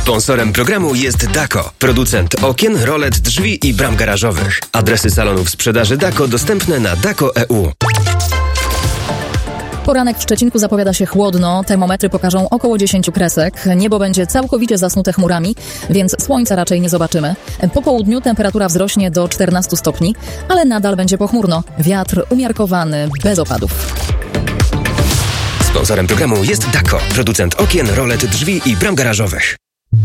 Sponsorem programu jest Dako, producent okien, rolet, drzwi i bram garażowych. Adresy salonów sprzedaży Dako dostępne na dako.eu. Poranek w Szczecinku zapowiada się chłodno, termometry pokażą około 10 kresek, niebo będzie całkowicie zasnute chmurami, więc słońca raczej nie zobaczymy. Po południu temperatura wzrośnie do 14 stopni, ale nadal będzie pochmurno. Wiatr umiarkowany, bez opadów. Sponsorem programu jest Dako, producent okien, rolet, drzwi i bram garażowych.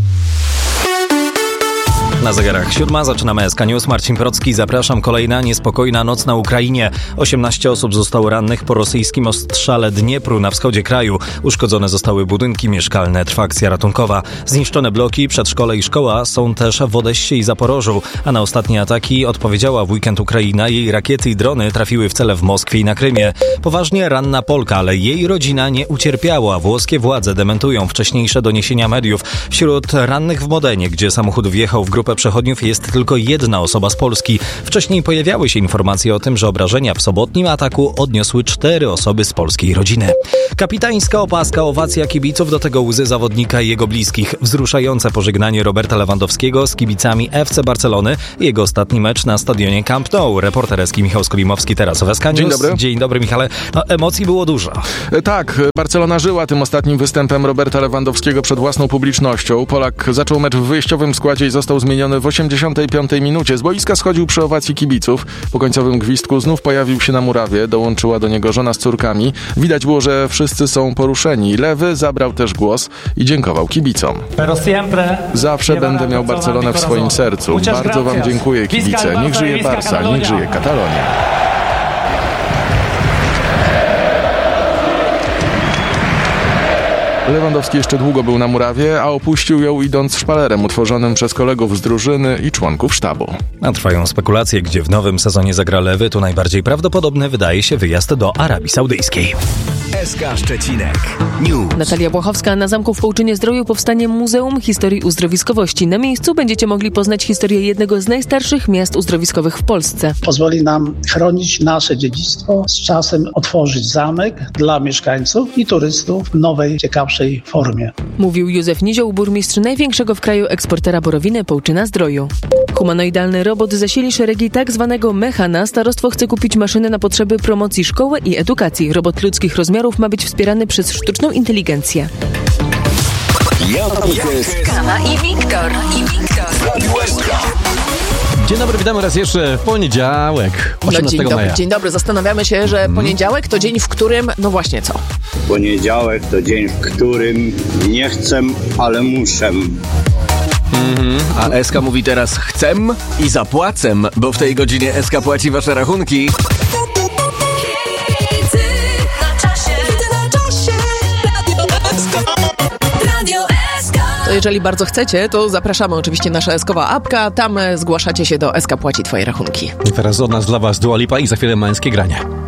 Na zegarach 7, zaczynamy SK News. Marcin Procki, zapraszam. Kolejna niespokojna noc na Ukrainie. 18 osób zostało rannych po rosyjskim ostrzale Dniepru na wschodzie kraju. Uszkodzone zostały budynki mieszkalne, trwa akcja ratunkowa. Zniszczone bloki, przedszkole i szkoła są też w Odessie i Zaporożu. A na ostatnie ataki odpowiedziała w weekend Ukraina. Jej rakiety i drony trafiły w cele w Moskwie i na Krymie. Poważnie ranna Polka, ale jej rodzina nie ucierpiała. Włoskie władze dementują wcześniejsze doniesienia mediów. Wśród rannych w Modenie, gdzie samochód wjechał w grupę przechodniów, jest tylko jedna osoba z Polski. Wcześniej pojawiały się informacje o tym, że obrażenia w sobotnim ataku odniosły 4 osoby z polskiej rodziny. Kapitańska opaska, owacja kibiców, do tego łzy zawodnika i jego bliskich. Wzruszające pożegnanie Roberta Lewandowskiego z kibicami FC Barcelony. Jego ostatni mecz na stadionie Camp Nou. Reporter Michał Skolimowski teraz w SK News. Dzień dobry. Dzień dobry, Michale. Emocji było dużo. Tak, Barcelona żyła tym ostatnim występem Roberta Lewandowskiego przed własną publicznością. Polak zaczął mecz w wyjściowym składzie i został zmieniony w 85 minucie. Z boiska schodził przy owacji kibiców. Po końcowym gwizdku znów pojawił się na murawie. Dołączyła do niego żona z córkami. Widać było, że wszyscy są poruszeni. Lewy zabrał też głos i dziękował kibicom. Zawsze będę miał Barcelonę w swoim sercu. Bardzo wam dziękuję, kibice. Niech żyje Barca, niech żyje Katalonia. Lewandowski jeszcze długo był na murawie, a opuścił ją idąc szpalerem utworzonym przez kolegów z drużyny i członków sztabu. A trwają spekulacje, gdzie w nowym sezonie zagra Lewy. Tu najbardziej prawdopodobny wydaje się wyjazd do Arabii Saudyjskiej. SK Szczecinek News. Natalia Błachowska. Na Zamku w Połczynie-Zdroju powstanie Muzeum Historii Uzdrowiskowości. Na miejscu będziecie mogli poznać historię jednego z najstarszych miast uzdrowiskowych w Polsce. Pozwoli nam chronić nasze dziedzictwo, z czasem otworzyć zamek dla mieszkańców i turystów w nowej, ciekawszej formie. Mówił Józef Nizioł, burmistrz największego w kraju eksportera borowiny Połczyna-Zdroju. Humanoidalny robot zasili szeregi tak zwanego mechana. Starostwo chce kupić maszynę na potrzeby promocji szkoły i edukacji. Robot ludzkich rozmiarów ma być wspierany przez sztuczną inteligencję. Kama i Wiktor. Dzień dobry, witamy raz jeszcze w poniedziałek, 18 maja. Dzień dobry, zastanawiamy się, że poniedziałek to dzień, w którym, no właśnie co? Poniedziałek to dzień, w którym nie chcę, ale muszę. A SK mówi teraz chcę i zapłacę, bo w tej godzinie SK płaci wasze rachunki. To jeżeli bardzo chcecie, to zapraszamy oczywiście nasza SK-owa apka, tam zgłaszacie się do SK Płaci Twoje rachunki. I teraz od nas dla was Dua Lipa i za chwilę męskie granie.